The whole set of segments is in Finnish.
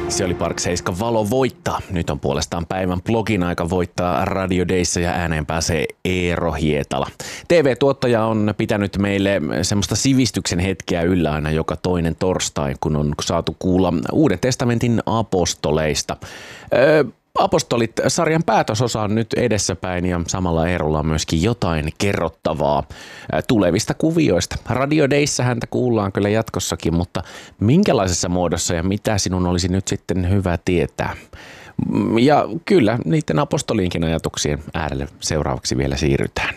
Se oli Park 7 Valo voittaa. Nyt on puolestaan päivän blogin aika voittaa Radio Dayssä ja ääneen pääsee Eero Hietala. TV-tuottaja on pitänyt meille semmoista sivistyksen hetkeä yllä aina joka toinen torstai, kun on saatu kuulla Uuden testamentin apostoleista. Apostolit-sarjan päätösosa on nyt edessäpäin ja samalla Eerolla on myöskin jotain kerrottavaa tulevista kuvioista. Radio Dayssä häntä kuullaan kyllä jatkossakin, mutta minkälaisessa muodossa ja mitä sinun olisi nyt sitten hyvä tietää? Ja kyllä, niiden apostoliinkin ajatuksien äärelle seuraavaksi vielä siirrytään.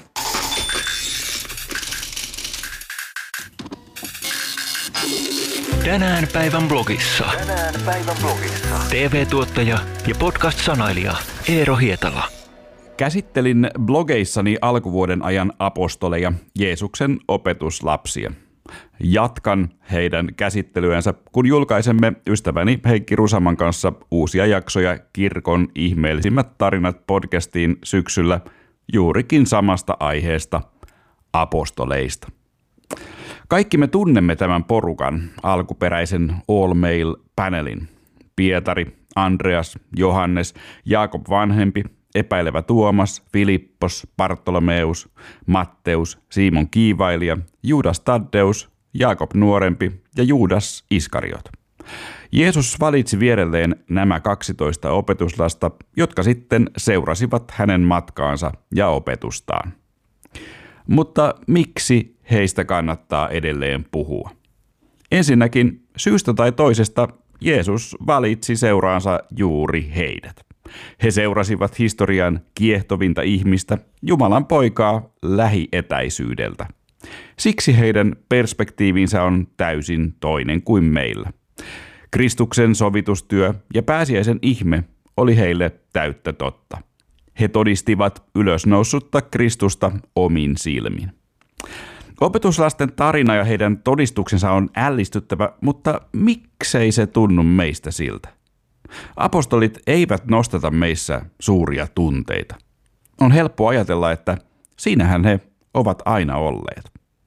Tänään päivän blogissa. TV-tuottaja ja podcast-sanailija Eero Hietala. Käsittelin blogeissani alkuvuoden ajan apostoleja, Jeesuksen opetuslapsia. Jatkan heidän käsittelyänsä, kun julkaisemme ystäväni Heikki Rusaman kanssa uusia jaksoja Kirkon ihmeellisimmät tarinat podcastiin syksyllä juurikin samasta aiheesta, apostoleista. Kaikki me tunnemme tämän porukan, alkuperäisen All Male-panelin. Pietari, Andreas, Johannes, Jaakob vanhempi, epäilevä Tuomas, Filippos, Bartolomeus, Matteus, Simon kiivailija, Juudas Taddeus, Jaakob nuorempi ja Juudas Iskariot. Jeesus valitsi vierelleen nämä 12 opetuslasta, jotka sitten seurasivat hänen matkaansa ja opetustaan. Mutta miksi heistä kannattaa edelleen puhua? Ensinnäkin syystä tai toisesta Jeesus valitsi seuraansa juuri heidät. He seurasivat historian kiehtovinta ihmistä, Jumalan poikaa, lähietäisyydeltä. Siksi heidän perspektiivinsä on täysin toinen kuin meillä. Kristuksen sovitustyö ja pääsiäisen ihme oli heille täyttä totta. He todistivat ylösnoussutta Kristusta omin silmin. Opetuslasten tarina ja heidän todistuksensa on ällistyttävä, mutta miksei se tunnu meistä siltä? Apostolit eivät nostata meissä suuria tunteita. On helppo ajatella, että siinähän he ovat aina olleet.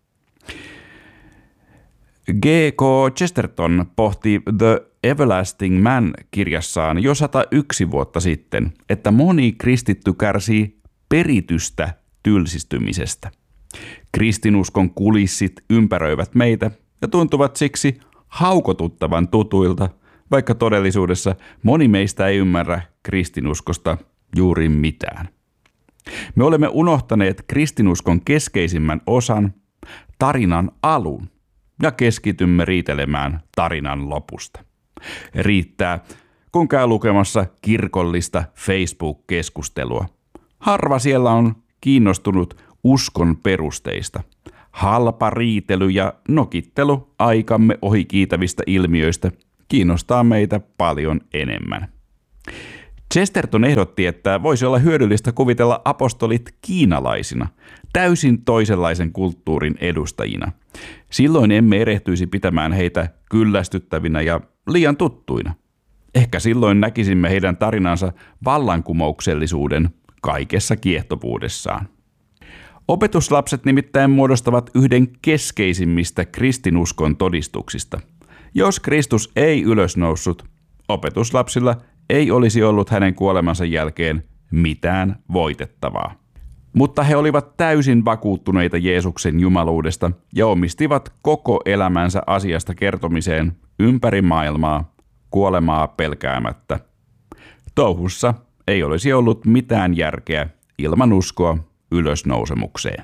G.K. Chesterton pohti The Everlasting Man-kirjassaan jo 101 vuotta sitten, että moni kristitty kärsii peritystä tylsistymisestä. Kristinuskon kulissit ympäröivät meitä ja tuntuvat siksi haukotuttavan tutuilta, vaikka todellisuudessa moni meistä ei ymmärrä kristinuskosta juuri mitään. Me olemme unohtaneet kristinuskon keskeisimmän osan, tarinan alun, ja keskitymme riitelemään tarinan lopusta. Riittää, kun käy lukemassa kirkollista Facebook-keskustelua. Harva siellä on kiinnostunut uskon perusteista. Halpa riitely ja nokittelu aikamme ohikiitävistä ilmiöistä kiinnostaa meitä paljon enemmän. Chesterton ehdotti, että voisi olla hyödyllistä kuvitella apostolit kiinalaisina, täysin toisenlaisen kulttuurin edustajina. Silloin emme erehtyisi pitämään heitä kyllästyttävinä ja liian tuttuina. Ehkä silloin näkisimme heidän tarinansa vallankumouksellisuuden kaikessa kiehtovuudessaan. Opetuslapset nimittäin muodostavat yhden keskeisimmistä kristinuskon todistuksista. Jos Kristus ei ylösnoussut, opetuslapsilla ei olisi ollut hänen kuolemansa jälkeen mitään voitettavaa. Mutta he olivat täysin vakuuttuneita Jeesuksen jumaluudesta ja omistivat koko elämänsä asiasta kertomiseen ympäri maailmaa, kuolemaa pelkäämättä. Touhussa ei olisi ollut mitään järkeä ilman uskoa ylösnousemukseen.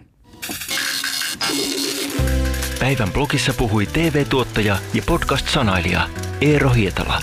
Päivän blogissa puhui TV-tuottaja ja podcast-sanailija Eero Hietala.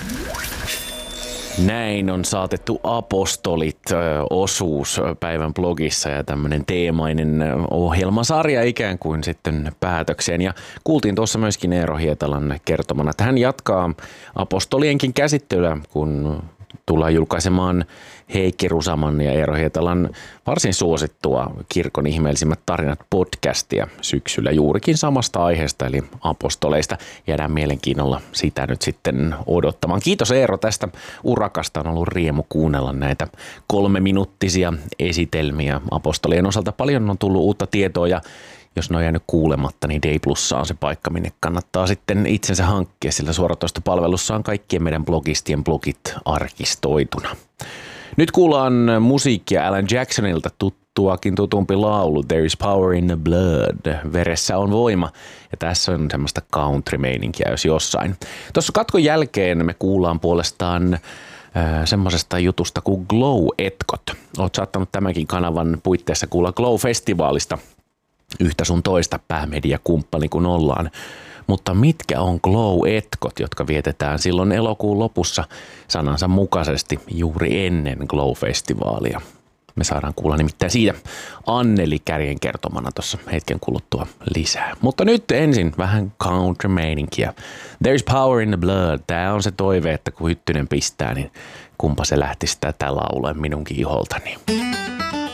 Näin on saatettu apostolit-osuus päivän blogissa ja tämmöinen teemainen ohjelmasarja ikään kuin sitten päätökseen. Ja kuultiin tuossa myöskin Eero Hietalan kertomana, että hän jatkaa apostolienkin käsittelyä, kun tullaan julkaisemaan Heikki Rusaman ja Eero Hietalan varsin suosittua Kirkon ihmeellisimmät tarinat podcastia syksyllä juurikin samasta aiheesta eli apostoleista. Jäädään mielenkiinnolla sitä nyt sitten odottamaan. Kiitos Eero tästä urakasta. On ollut riemu kuunnella näitä 3-minuuttisia esitelmiä apostolien osalta. Paljon on tullut uutta tietoa ja jos ne on jäänyt kuulematta, niin Day Plussa on se paikka, minne kannattaa sitten itsensä hankkia, sillä suoratoistopalvelussa on kaikkien meidän blogistien blogit arkistoituna. Nyt kuullaan musiikkia Alan Jacksonilta tuttuakin tutumpi laulu There is power in the blood. Veressä on voima. Ja tässä on semmoista country-meininkiä jos jossain. Tuossa katkon jälkeen me kuullaan puolestaan semmoisesta jutusta kuin Glow-etkot. Olet saattanut tämänkin kanavan puitteissa kuulla Glow-festivaalista yhtä sun toista päämediakumppani kun ollaan. Mutta mitkä on Glow-etkot, jotka vietetään silloin elokuun lopussa sanansa mukaisesti juuri ennen Glow-festivaalia? Me saadaan kuulla nimittäin siitä Anneli Kärjen kertomana tuossa hetken kuluttua lisää. Mutta nyt ensin vähän country-meininkiä. There's power in the blood. Tää on se toive, että kun hyttynen pistää, niin kumpa se lähtisi tätä laulaa minunkin iholtani.